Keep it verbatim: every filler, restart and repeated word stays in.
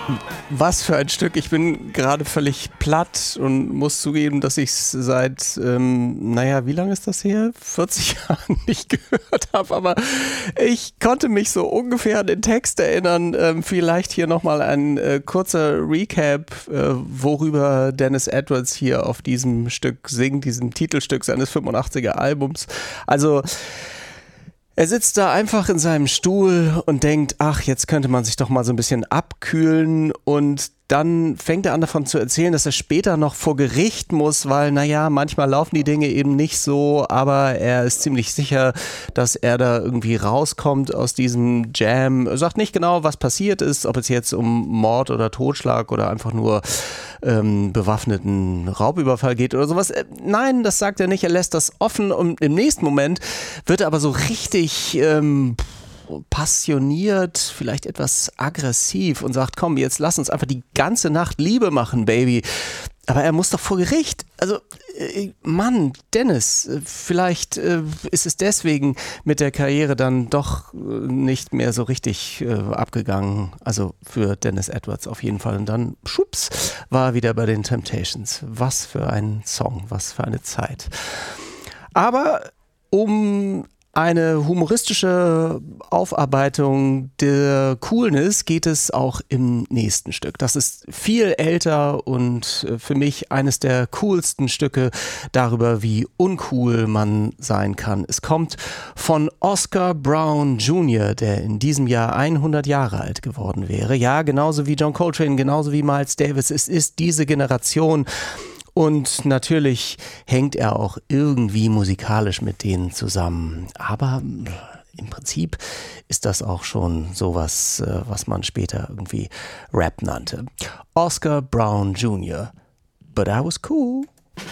Was für ein Stück. Ich bin gerade völlig platt und muss zugeben, dass ich es seit, ähm, naja, wie lange ist das her? vierzig Jahren nicht gehört habe, aber ich konnte mich so ungefähr an den Text erinnern. Ähm, vielleicht hier nochmal ein äh, kurzer Recap, äh, worüber Dennis Edwards hier auf diesem Stück singt, diesem Titelstück seines fünfundachtziger Albums. Also er sitzt da einfach in seinem Stuhl und denkt, ach, jetzt könnte man sich doch mal so ein bisschen abkühlen, und dann fängt er an davon zu erzählen, dass er später noch vor Gericht muss, weil, naja, manchmal laufen die Dinge eben nicht so, aber er ist ziemlich sicher, dass er da irgendwie rauskommt aus diesem Jam. Er sagt nicht genau, was passiert ist, ob es jetzt um Mord oder Totschlag oder einfach nur ähm, bewaffneten Raubüberfall geht oder sowas. Äh, nein, das sagt er nicht, er lässt das offen, und im nächsten Moment wird er aber so richtig ähm, passioniert, vielleicht etwas aggressiv und sagt, komm, jetzt lass uns einfach die ganze Nacht Liebe machen, Baby. Aber er muss doch vor Gericht. Also, äh, Mann, Dennis, äh, vielleicht äh, ist es deswegen mit der Karriere dann doch äh, nicht mehr so richtig äh, abgegangen. Also für Dennis Edwards auf jeden Fall. Und dann, schups, war er wieder bei den Temptations. Was für ein Song, was für eine Zeit. Aber um eine humoristische Aufarbeitung der Coolness geht es auch im nächsten Stück. Das ist viel älter und für mich eines der coolsten Stücke darüber, wie uncool man sein kann. Es kommt von Oscar Brown Junior, der in diesem Jahr hundert Jahre alt geworden wäre. Ja, genauso wie John Coltrane, genauso wie Miles Davis. Es ist diese Generation. Und natürlich hängt er auch irgendwie musikalisch mit denen zusammen. Aber im Prinzip ist das auch schon sowas, was man später irgendwie Rap nannte. Oscar Brown Junior But I was cool.